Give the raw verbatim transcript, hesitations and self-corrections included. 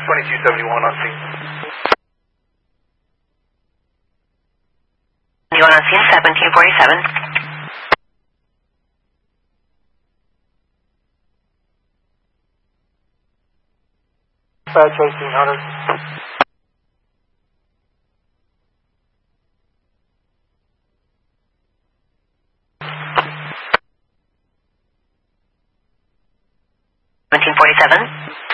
twenty-two seventy-one on scene. You on scene seventeen forty-seven. Dispatch eighteen hundred. seventeen forty-seven.